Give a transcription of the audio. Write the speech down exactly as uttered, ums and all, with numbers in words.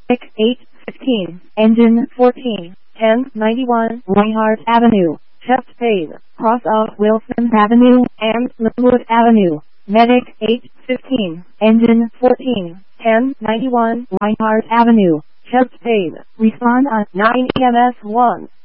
Medic eight fifteen, Engine fourteen, ten ninety-one, Reinhardt Avenue, Chesapeake, cross of Wilson Avenue and Linwood Avenue. Medic eight fifteen, Engine fourteen, ten ninety-one, Reinhardt Avenue, Chesapeake. Respond on nine E M S one.